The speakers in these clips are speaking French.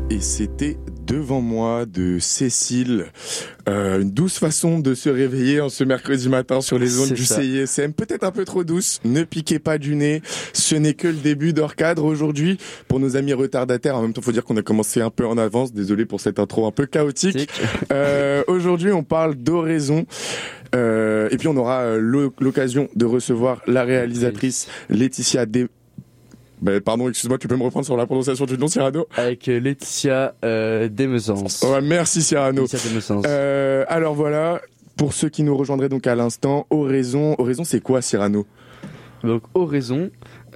Et c'était Devant moi de Cécile. Une douce façon de se réveiller en ce mercredi matin sur les ondes du CISM. Peut-être un peu trop douce. Ne piquez pas du nez. Ce n'est que le début d'Hors Cadre aujourd'hui. Pour nos amis retardataires, en même temps, faut dire qu'on a commencé un peu en avance. Désolé pour cette intro un peu chaotique. Aujourd'hui, on parle d'Oraison. Et puis on aura l'occasion de recevoir la réalisatrice Laetitia pardon, excuse-moi, tu peux me reprendre sur la prononciation du nom, Cyrano? Avec Laetitia Desmessens. Ouais, merci Cyrano. Alors voilà, pour ceux qui nous rejoindraient donc à l'instant, Oraison, c'est quoi Cyrano? Donc Oraison,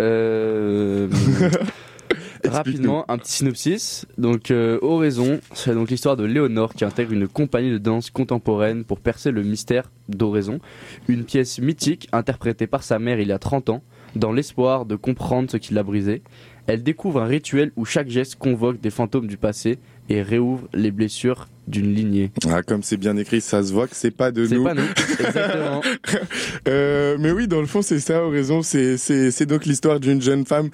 rapidement, un petit synopsis. Donc Oraison, c'est donc l'histoire de Léonore qui intègre une compagnie de danse contemporaine pour percer le mystère d'Oraison, une pièce mythique interprétée par sa mère il y a 30 ans. Dans l'espoir de comprendre ce qui l'a brisé, elle découvre un rituel où chaque geste convoque des fantômes du passé et réouvre les blessures d'une lignée. Ah, comme c'est bien écrit, ça se voit que c'est pas de nous. C'est pas nous, exactement. Mais oui, dans le fond, c'est ça, Oraison. C'est donc l'histoire d'une jeune femme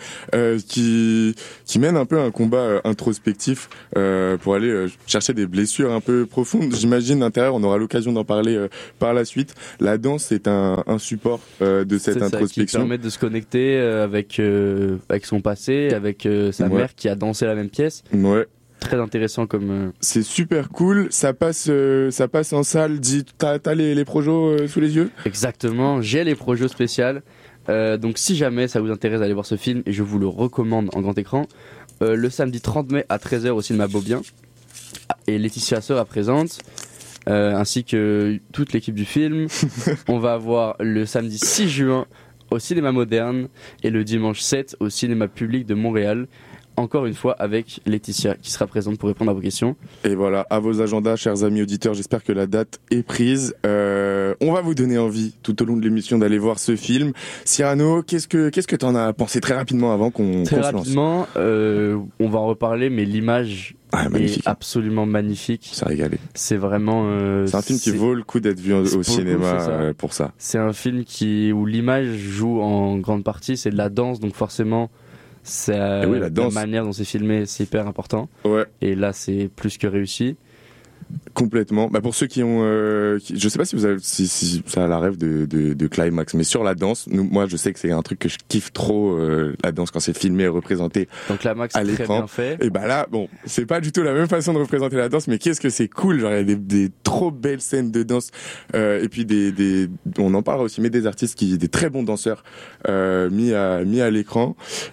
qui mène un peu un combat introspectif pour aller chercher des blessures un peu profondes. J'imagine l'intérieur. On aura l'occasion d'en parler par la suite. La danse est un support de cette introspection. Qui permet de se connecter avec son passé, avec sa mère qui a dansé la même pièce. Ouais. Très intéressant comme. C'est super cool. Ça passe en salle. T'as les projos sous les yeux? Exactement. J'ai les projos spéciales. Donc si jamais ça vous intéresse d'aller voir ce film, et je vous le recommande en grand écran, le samedi 30 mai à 13h au cinéma Beaubien. Et Laetitia sera présente, ainsi que toute l'équipe du film. On va avoir le samedi 6 juin au cinéma Moderne et le dimanche 7 au cinéma public de Montréal. Encore une fois avec Laetitia qui sera présente pour répondre à vos questions. Et voilà, à vos agendas, chers amis auditeurs, j'espère que la date est prise. On va vous donner envie tout au long de l'émission d'aller voir ce film. Cyrano, qu'est-ce que t'en as pensé très rapidement avant qu'on se lance? Très rapidement, on va en reparler, mais l'image est absolument magnifique. Ça a régalé. C'est vraiment... c'est un film qui vaut le coup d'être vu au cinéma pour ça. C'est un film où l'image joue en grande partie, c'est de la danse, donc forcément... la manière dont c'est filmé, c'est hyper important. Ouais. Et là, c'est plus que réussi. Complètement. Pour ceux qui ont, je sais pas si ça a la rêve de climax, mais sur la danse, moi je sais que c'est un truc que je kiffe trop, la danse quand c'est filmé et représenté. Donc climax à l'écran. Très bien fait. Et là, bon, c'est pas du tout la même façon de représenter la danse, mais qu'est-ce que c'est cool, genre il y a des trop belles scènes de danse, et puis on en parlera aussi, mais des artistes des très bons danseurs mis à l'écran.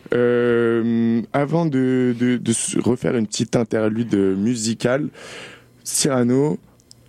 Avant de refaire une petite interlude musicale. Cyrano,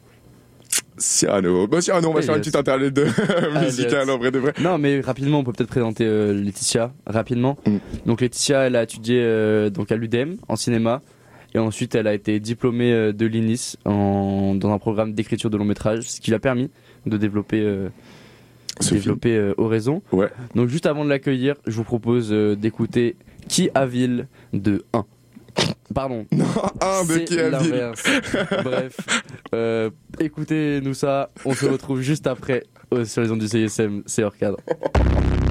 on va faire une petite interlude musicale en vrai de vrai. Non, mais rapidement, on peut peut-être présenter Laetitia rapidement. Donc Laetitia, elle a étudié donc à l'UDM en cinéma et ensuite elle a été diplômée de l'INIS dans un programme d'écriture de long métrage, ce qui lui a permis de développer Oraison. Ouais. Donc juste avant de l'accueillir, je vous propose d'écouter Qui a ville de 1. Pardon. Non, un de qui a dit. Bref, écoutez-nous ça. On se retrouve juste après sur les ondes du CISM. C'est Hors Cadre.